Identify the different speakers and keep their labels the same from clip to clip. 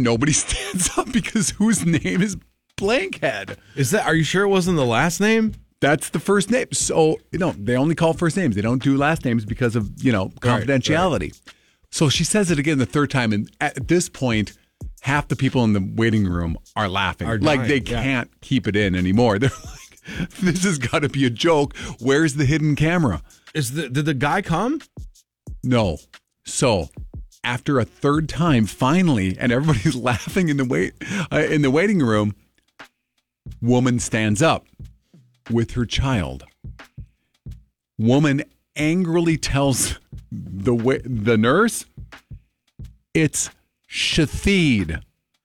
Speaker 1: Nobody stands up because whose name is Blankhead?
Speaker 2: Are you sure it wasn't the last name?
Speaker 1: That's the first name. So, they only call first names. They don't do last names because of, confidentiality. Right. So she says it again the third time. And at this point, half the people in the waiting room are laughing. They can't keep it in anymore. They're like, this has got to be a joke. Where's the hidden camera?
Speaker 2: Did the guy come?
Speaker 1: No. So after a third time, finally, and everybody's laughing in the waiting room, woman stands up with her child. Woman angrily tells the nurse, it's Shathid.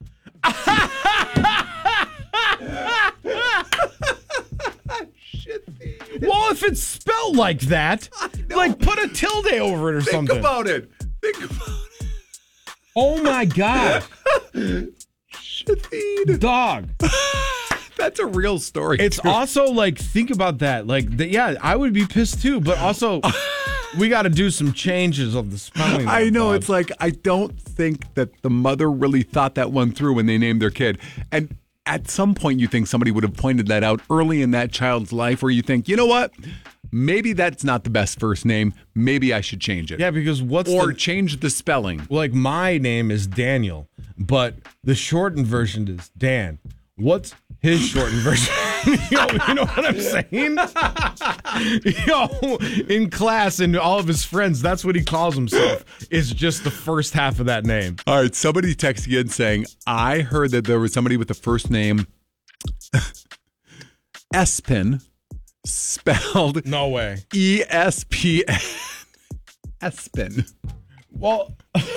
Speaker 2: Well, if it's spelled like that, put a tilde over it or something.
Speaker 1: Think about it.
Speaker 2: Oh my God.
Speaker 1: Shathid.
Speaker 2: Dog.
Speaker 1: That's a real story.
Speaker 2: It's also think about that. I would be pissed too, but also we got to do some changes of the spelling.
Speaker 1: I know. It's I don't think that the mother really thought that one through when they named their kid. And at some point, you think somebody would have pointed that out early in that child's life where you think, you know what? Maybe that's not the best first name. Maybe I should change it.
Speaker 2: Yeah, because
Speaker 1: change the spelling.
Speaker 2: My name is Daniel, but the shortened version is Dan. What's his shortened version? You know what I'm saying? In class and all of his friends, that's what he calls himself, is just the first half of that name.
Speaker 1: All right, somebody texted in saying, I heard that there was somebody with the first name Espin, spelled
Speaker 2: no way.
Speaker 1: ESPN. Espin.
Speaker 2: Well,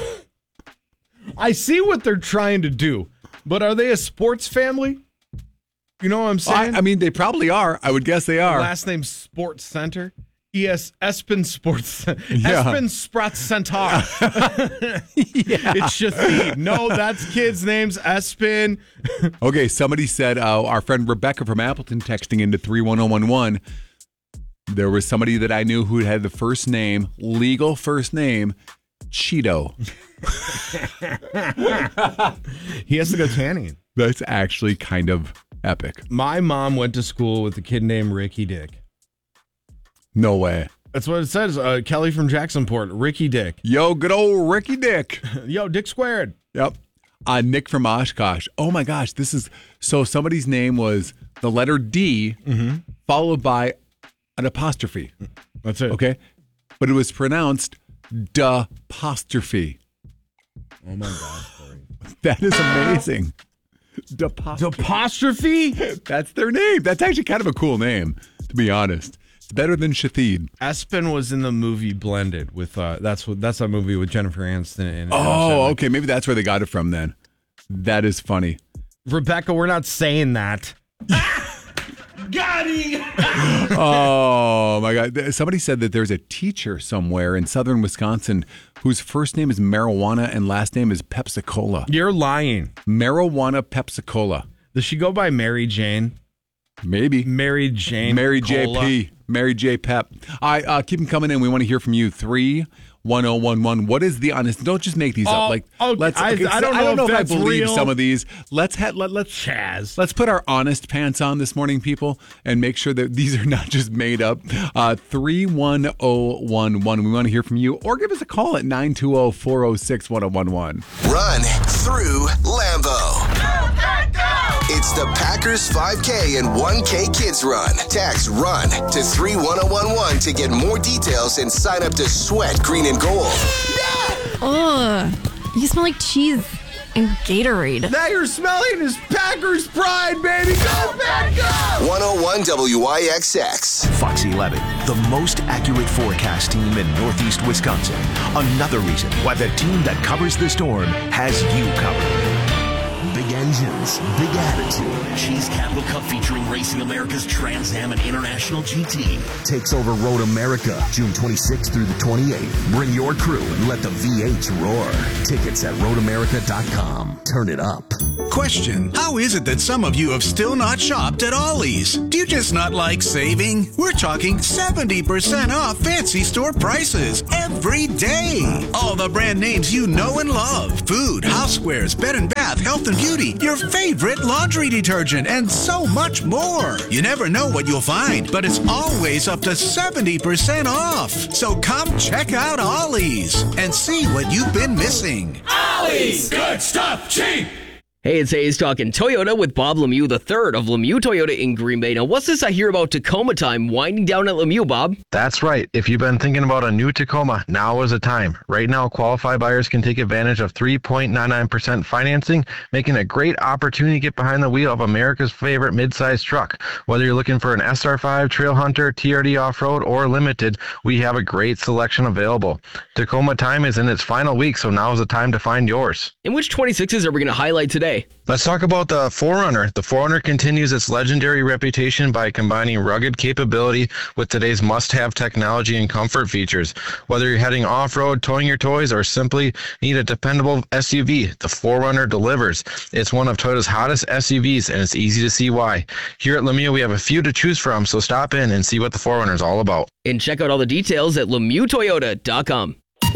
Speaker 2: I see what they're trying to do, but are they a sports family? You know what I'm saying?
Speaker 1: I mean, they probably are. I would guess they are.
Speaker 2: Last name Sports Center. Espin Sports.
Speaker 1: Yeah.
Speaker 2: Espin Sprats Centaur. It's Shathid. No, that's kids' names. Espin.
Speaker 1: Okay, somebody said, our friend Rebecca from Appleton texting into 31011. There was somebody that I knew who had the legal first name, Cheeto.
Speaker 2: He has to go tanning.
Speaker 1: That's actually kind of epic.
Speaker 2: My mom went to school with a kid named Ricky Dick.
Speaker 1: No way.
Speaker 2: That's what it says. Kelly from Jacksonport, Ricky Dick.
Speaker 1: Yo, good old Ricky Dick.
Speaker 2: Yo, Dick squared.
Speaker 1: Yep. Nick from Oshkosh. Oh my gosh, so somebody's name was the letter D followed by an apostrophe.
Speaker 2: That's it.
Speaker 1: Okay. But it was pronounced d'apostrophe.
Speaker 2: Oh my God.
Speaker 1: That is amazing.
Speaker 2: D'apostrophe?
Speaker 1: That's their name. That's actually kind of a cool name, to be honest. It's better than Shathid.
Speaker 2: Espin was in the movie Blended with that's a movie with Jennifer Aniston and
Speaker 1: okay, maybe that's where they got it from then. That is funny.
Speaker 2: Rebecca, we're not saying that. Got him!
Speaker 1: Oh my God. Somebody said that there's a teacher somewhere in southern Wisconsin whose first name is Marijuana and last name is Pepsi-Cola.
Speaker 2: You're lying.
Speaker 1: Marijuana Pepsi-Cola.
Speaker 2: Does she go by Mary Jane?
Speaker 1: Maybe.
Speaker 2: Mary Jane.
Speaker 1: Mary
Speaker 2: Cola.
Speaker 1: JP. Mary J. Pep. Keep them coming in. We want to hear from you. 31011. What is the honest? Don't just make these up.
Speaker 2: I don't know if
Speaker 1: I
Speaker 2: that's
Speaker 1: believe
Speaker 2: real.
Speaker 1: some of these. Let's
Speaker 2: Chaz.
Speaker 1: Let's put our honest pants on this morning, people, and make sure that these are not just made up. 31011. We want to hear from you, or give us a call at 920-406-1011.
Speaker 3: Run through Lambeau. It's the Packers 5K and 1K Kids Run. Text RUN to 31011 to get more details and sign up to Sweat Green and Gold.
Speaker 4: Ugh, you smell like cheese and Gatorade.
Speaker 2: Now you're smelling his Packers pride, baby. Go, Pack, go!
Speaker 3: 101 WIXX.
Speaker 5: Fox 11, the most accurate forecast team in Northeast Wisconsin. Another reason why the team that covers the storm has you covered.
Speaker 6: Big engines, big attitude. Cheese Capital Cup featuring Racing America's Trans Am and International GT.
Speaker 5: Takes over Road America, June 26th through the 28th. Bring your crew and let the V8s roar. Tickets at roadamerica.com. Turn it up.
Speaker 7: Question: how is it that some of you have still not shopped at Ollie's? Do you just not like saving? We're talking 70% off fancy store prices every day. All the brand names you know and love. Food, housewares, bed and bath, health and beauty, your favorite laundry detergent, and so much more. You never know what you'll find, but it's always up to 70% off. So come check out Ollie's and see what you've been missing.
Speaker 6: Ollie's! Good stuff, cheap!
Speaker 8: Hey, it's Hayes talking Toyota with Bob Lemieux III of Lemieux Toyota in Green Bay. Now, what's this I hear about Tacoma time winding down at Lemieux, Bob?
Speaker 9: That's right. If you've been thinking about a new Tacoma, now is the time. Right now, qualified buyers can take advantage of 3.99% financing, making a great opportunity to get behind the wheel of America's favorite midsize truck. Whether you're looking for an SR5, Trail Hunter, TRD Off-Road, or Limited, we have a great selection available. Tacoma time is in its final week, so now is the time to find yours.
Speaker 8: And which 26s are we going to highlight today?
Speaker 9: Let's talk about the 4Runner. The 4Runner continues its legendary reputation by combining rugged capability with today's must-have technology and comfort features. Whether you're heading off-road, towing your toys, or simply need a dependable SUV, the 4Runner delivers. It's one of Toyota's hottest SUVs, and it's easy to see why. Here at Lemieux, we have a few to choose from, so stop in and see what the 4Runner is all about.
Speaker 8: And check out all the details at LemieuxToyota.com.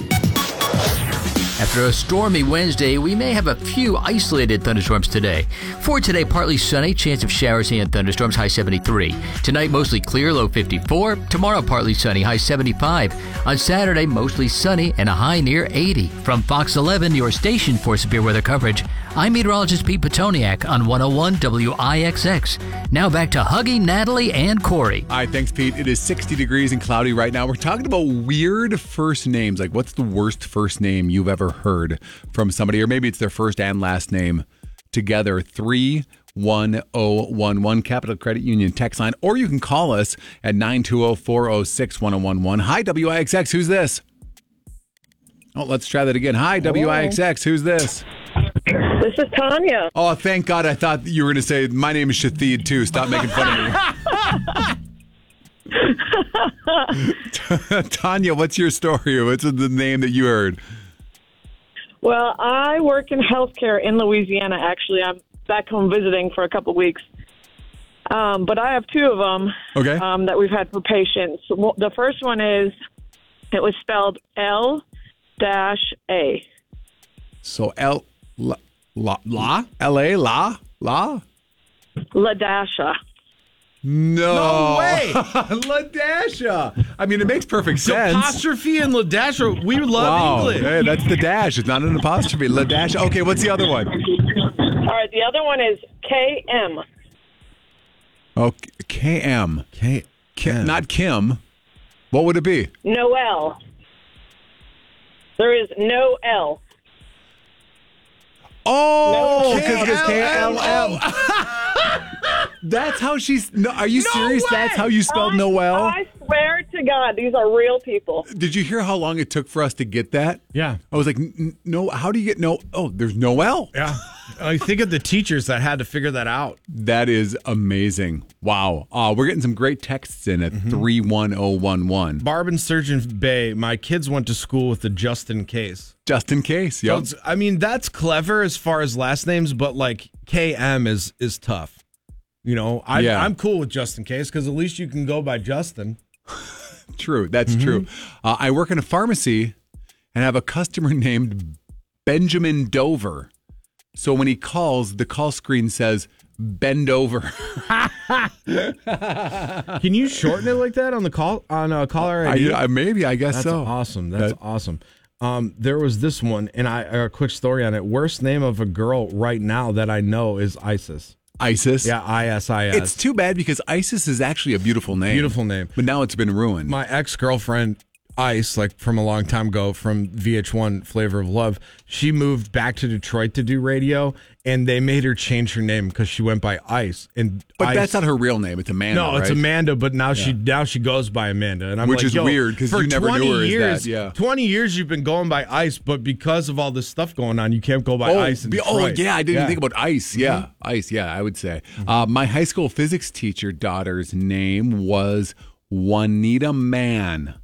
Speaker 10: After a stormy Wednesday, we may have a few isolated thunderstorms today. For today, partly sunny, chance of showers and thunderstorms, high 73. Tonight, mostly clear, low 54. Tomorrow, partly sunny, high 75. On Saturday, mostly sunny and a high near 80. From Fox 11, your station for severe weather coverage, I'm meteorologist Pete Petoniak on 101 WIXX. Now back to Huggy, Natalie, and Corey.
Speaker 1: All right, thanks, Pete. It is 60 degrees and cloudy right now. We're talking about weird first names. Like, what's the worst first name you've ever heard from somebody? Or maybe it's their first and last name together. 31011 Capital Credit Union text line. Or you can call us at 920-406-1011. Hi, WIXX. Who's this? Oh, let's try that again. Hi, WIXX. Who's this?
Speaker 11: This is Tanya.
Speaker 1: Oh, thank God. I thought you were going to say, my name is Shathid, too. Stop making fun of me. Tanya, what's your story? What's the name that you heard?
Speaker 11: Well, I work in healthcare in Louisiana, actually. I'm back home visiting for a couple of weeks. But I have two of them that we've had for patients. Well, the first one is, it was spelled L-A.
Speaker 1: So L-A, La?
Speaker 11: LaDasha.
Speaker 1: No
Speaker 2: way.
Speaker 1: LaDasha. I mean, it makes perfect sense.
Speaker 2: Apostrophe and LaDasha. We love English.
Speaker 1: Hey, that's the dash. It's not an apostrophe. LaDasha. Okay, what's the other one?
Speaker 11: All right, the other one is K-M.
Speaker 1: Oh, K-M. Not Kim. What would it be?
Speaker 11: Noel. There is no L.
Speaker 1: Oh, because K-L-M. That's how she's... No, are you serious? Way. That's how you spelled Noel?
Speaker 11: I swear to God, these are real people.
Speaker 1: Did you hear how long it took for us to get that?
Speaker 2: Yeah.
Speaker 1: I was like, no, how do you get no... Oh, there's Noel.
Speaker 2: Yeah. I think of the teachers that had to figure that out.
Speaker 1: That is amazing. Wow. We're getting some great texts in at 31011.
Speaker 2: Barb and Surgeon Bay, my kids went to school with the just in case.
Speaker 1: Just in case, yep.
Speaker 2: So I mean, that's clever as far as last names, but like KM is tough. You know, I'm cool with just in case because at least you can go by Justin.
Speaker 1: True. That's true. I work in a pharmacy and have a customer named Benjamin Dover. So when he calls, the call screen says, bend over.
Speaker 2: Can you shorten it like that on the call caller ID?
Speaker 1: Maybe, I guess
Speaker 2: That's
Speaker 1: so.
Speaker 2: Awesome. That's awesome. There was this one, and a quick story on it. Worst name of a girl right now that I know is Isis.
Speaker 1: Isis?
Speaker 2: Yeah, ISIS.
Speaker 1: It's too bad because Isis is actually a beautiful name.
Speaker 2: Beautiful name.
Speaker 1: But now it's been ruined.
Speaker 2: My ex-girlfriend, Ice, like from a long time ago from VH1 Flavor of Love, she moved back to Detroit to do radio, and they made her change her name because she went by Ice.
Speaker 1: But Ice, that's not her real name. It's Amanda.
Speaker 2: No, it's
Speaker 1: right?
Speaker 2: Amanda. But now she goes by Amanda, and I'm
Speaker 1: which
Speaker 2: like,
Speaker 1: is weird because you never knew her as that. Yeah,
Speaker 2: 20 years you've been going by Ice, but because of all this stuff going on, you can't go by Ice.
Speaker 1: Oh yeah, I didn't think about Ice. Yeah, Ice. Yeah, I would say my high school physics teacher daughter's name was Juanita Mann.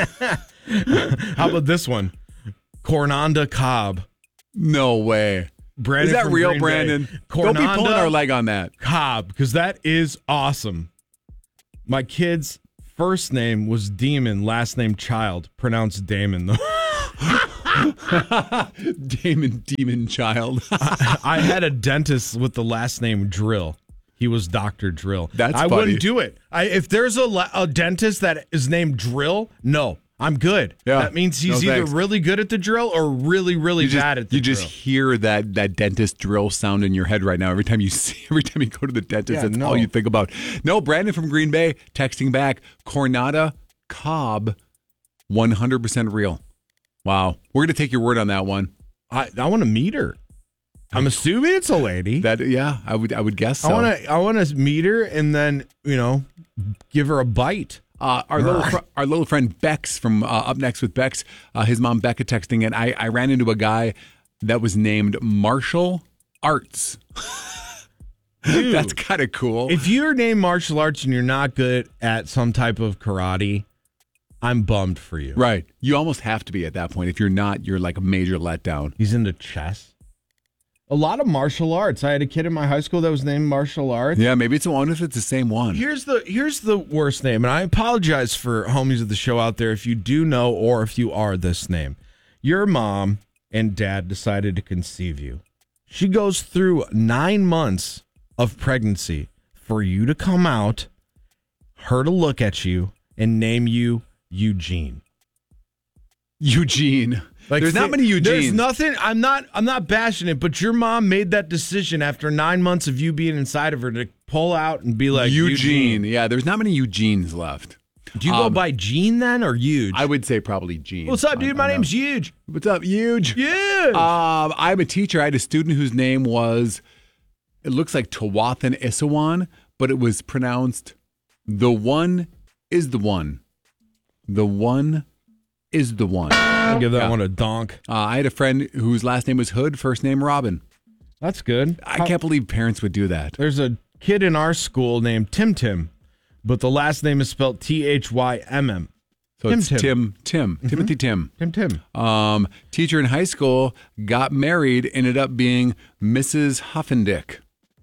Speaker 2: How about this one? Cornanda Cobb.
Speaker 1: No way.
Speaker 2: Brandon
Speaker 1: Is that
Speaker 2: from
Speaker 1: real,
Speaker 2: Green Bay.
Speaker 1: Brandon? Don't be pulling our leg on that.
Speaker 2: Cobb, because that is awesome. My kid's first name was Demon, last name Child, pronounced Damon, though.
Speaker 1: Demon Child.
Speaker 2: I had a dentist with the last name Drill. He was Dr. Drill.
Speaker 1: I
Speaker 2: funny. Wouldn't do it. If there's a dentist that is named Drill, no, I'm good.
Speaker 1: Yeah.
Speaker 2: That means he's either really good at the drill or really, really bad at the drill.
Speaker 1: You just hear that dentist drill sound in your head right now. Every time you go to the dentist, that's all you think about. No, Brandon from Green Bay texting back, Cornada Cobb, 100% real. Wow. We're going to take your word on that one.
Speaker 2: I want to meet her. I'm assuming it's a lady.
Speaker 1: I would guess so.
Speaker 2: I want to meet her and then, give her a bite.
Speaker 1: Our little friend Bex from Up Next with Bex, his mom Becca texting, and I ran into a guy that was named Martial Arts. Dude, that's kind of cool.
Speaker 2: If you're named Martial Arts and you're not good at some type of karate, I'm bummed for you.
Speaker 1: Right. You almost have to be at that point. If you're not, you're like a major letdown.
Speaker 2: He's into chess. A lot of martial arts. I had a kid in my high school that was named Martial Arts.
Speaker 1: Yeah, maybe it's one if it's the same one.
Speaker 2: Here's the worst name, and I apologize for homies of the show out there if you do know or if you are this name. Your mom and dad decided to conceive you. She goes through 9 months of pregnancy for you to come out, her to look at you, and name you Eugene.
Speaker 1: Eugene. There's not many Eugenes.
Speaker 2: There's nothing. I'm not bashing it, but your mom made that decision after 9 months of you being inside of her to pull out and be like
Speaker 1: Eugene. Yeah, there's not many Eugenes left.
Speaker 2: Do you go by Gene then or Huge?
Speaker 1: I would say probably Gene.
Speaker 2: What's up, dude? My name's Huge.
Speaker 1: What's up, Huge?
Speaker 2: Huge.
Speaker 1: I'm a teacher. I had a student whose name was, it looks like Tawathan Isawan, but it was pronounced the one is the one. The one is the one.
Speaker 2: I'll give that one a donk.
Speaker 1: I had a friend whose last name was Hood, first name Robin.
Speaker 2: That's good.
Speaker 1: I can't believe parents would do that.
Speaker 2: There's a kid in our school named Tim, but the last name is spelled Tymm.
Speaker 1: So it's Tim. Timothy Tim.
Speaker 2: Tim.
Speaker 1: Teacher in high school got married, ended up being Mrs. Huffendick.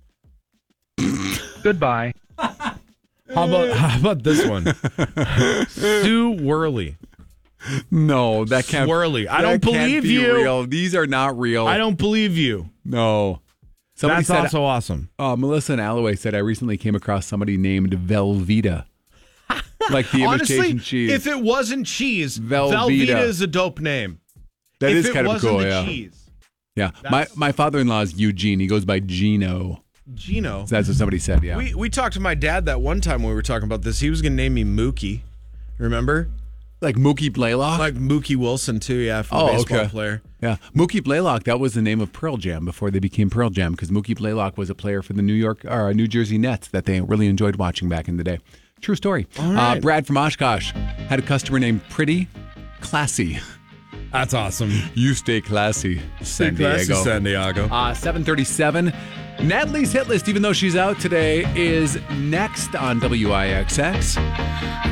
Speaker 12: Goodbye.
Speaker 2: How about this one? Sue Worley.
Speaker 1: No, that can't.
Speaker 2: Swirly. I don't believe you.
Speaker 1: Real. These are not real.
Speaker 2: I don't believe you.
Speaker 1: No.
Speaker 2: That's also awesome.
Speaker 1: Melissa in Alloway said, I recently came across somebody named Velveeta. Like the imitation
Speaker 2: Honestly,
Speaker 1: cheese.
Speaker 2: if it wasn't cheese, Velveeta is a dope name.
Speaker 1: That is kind of cool,
Speaker 2: yeah.
Speaker 1: Cheese, yeah. My father-in-law is Eugene. He goes by Gino.
Speaker 2: Gino.
Speaker 1: So that's what somebody said, yeah.
Speaker 2: We talked to my dad that one time when we were talking about this. He was going to name me Mookie. Remember?
Speaker 1: Like Mookie Blaylock?
Speaker 2: Like Mookie Wilson, too, yeah, from the baseball player.
Speaker 1: Yeah. Mookie Blaylock, that was the name of Pearl Jam before they became Pearl Jam, because Mookie Blaylock was a player for the New Jersey Nets that they really enjoyed watching back in the day. True story.
Speaker 2: All right.
Speaker 1: Brad from Oshkosh had a customer named Pretty Classy.
Speaker 2: That's awesome.
Speaker 1: You stay classy, San Diego. 7:37. Natalie's hit list, even though she's out today, is next on WIXX.